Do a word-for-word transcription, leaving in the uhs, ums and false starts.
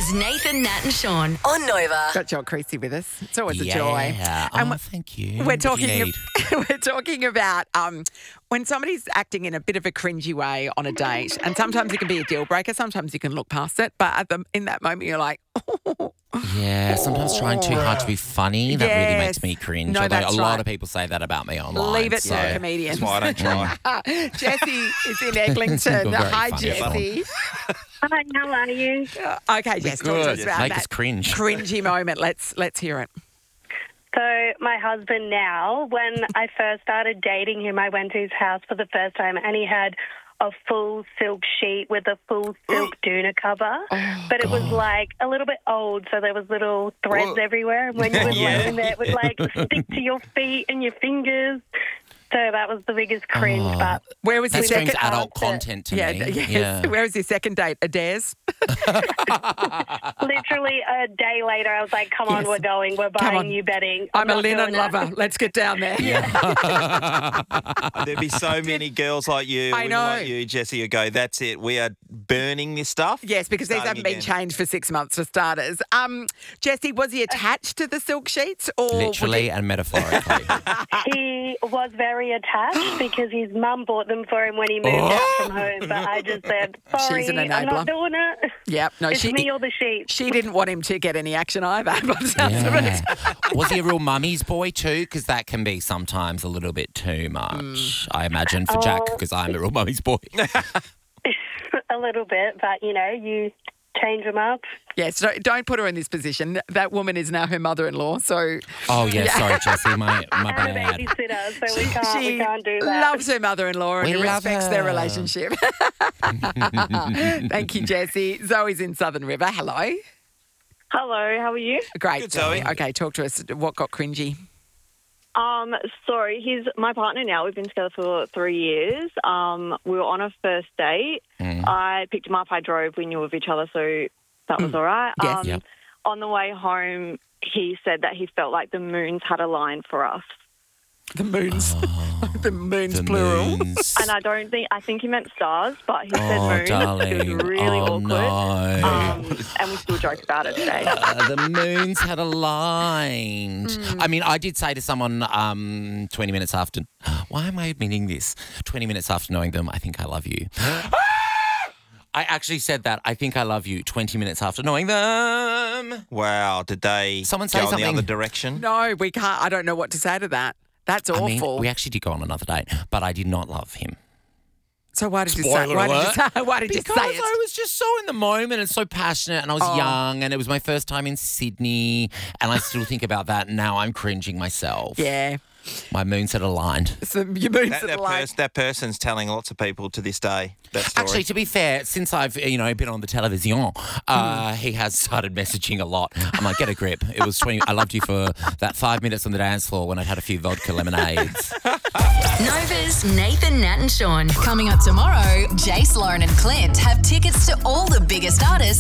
Nova's Nathan, Nat and Sean on Nova. Got Joel Creasy with us. It's always a yeah. joy. Oh, And thank you. We're What do you talking. need? We're talking about um, when somebody's acting in a bit of a cringy way on a date, and sometimes it can be a deal breaker. Sometimes you can look past it, but at the, in that moment you're like, oh, Yeah, sometimes trying too hard to be funny, that really makes Yes. me cringe. No, Although that's a lot right. of people say that about me online. leave it so. to the comedians. That's why I don't try. Jessie is in Eglinton. You're very Hi, funny, Jessie. Hi, how are you? Okay, Jess, talk to us Good. about Make that us cringe. cringy moment. Let's let's hear it. So, my husband now, when I first started dating him, I went to his house for the first time and he had a full silk sheet with a full silk doona cover. Oh, but it was like a little bit old, so there was little threads Oh. everywhere. And when you were Yeah. laying there, it would like stick to your feet and your fingers. So that was the biggest cringe. Oh. But Where was That your screams second? adult answer. content to yeah, me. d- yes. Yeah. Where was your second date? Adair's? literally a day later, I was like, come on, Yes. we're going. We're Come on. buying you bedding. I'm a not linen doing it. lover. Let's get down there. There'd be so many girls like you, I women know. like you, Jessie, who go, that's it, we are burning this stuff. Yes, because these Starting haven't been again. changed for six months for starters. Um, Jessie, was he attached to the silk sheets or would Literally he- and metaphorically. He was very attached because his mum bought them for him when he moved out from home. But I just said, sorry, She's an I'm enabler. not doing it. Yep, no, It's she me or the sheep. she didn't want him to get any action either. By the sounds of Yeah. it. Was he a real mummy's boy too? Because that can be sometimes a little bit too much, I imagine, for Jack, Oh. because I'm a real mummy's boy. A little bit, but you know, you change them up. Yes, don't, don't put her in this position. That woman is now her mother-in-law, so Oh, yeah, sorry, Jessie, my, my I'm a bad. babysitter, so we can't, she we can't do that. loves her mother-in-law and We love respects their her. relationship. Thank you, Jessie. Zoe's in Southern River. Hello. Hello, how are you? Great, Good, Zoe. Zoe. Okay, talk to us. What got cringy? Um, sorry, he's my partner now. We've been together for three years. Um, we were on a first date. Mm. I picked him up. I drove. We knew of each other, so that was all right. Yes. Um, Yep. On the way home, he said that he felt like the moons had a line for us. The moons. the moons, The plural. moons. And I don't think, I think he meant stars, but he said Oh, moons. darling. It was really oh, awkward. no. Um, and we still joke about it today. Uh, the moons had aligned. Hmm. I mean, I did say to someone um, twenty minutes after, why am I admitting this? twenty minutes after knowing them, I think I love you. I actually said that, I think I love you, twenty minutes after knowing them. Wow, did they Someone say go in the something. other direction? No, we can't. I don't know what to say to that. That's I mean, awful. we actually did go on another date, but I did not love him. so why did you say? Spoiler Why did you alert. say? Why did Because you say it? I was just so in the moment and so passionate, and I was Oh. young, and it was my first time in Sydney, and I still think about that, and now I'm cringing myself. Yeah. My moons had aligned. So your moons That, are that, like. pers- that person's telling lots of people to this day that story. Actually, to be fair, since I've you know been on the television, uh, he has started messaging a lot. I'm like, get a grip. It was twenty. I loved you for that five minutes on the dance floor when I'd had a few vodka lemonades. Nova's Nathan, Nat and Sean. Coming up tomorrow, Jace, Lauren and Clint have tickets to all the biggest artists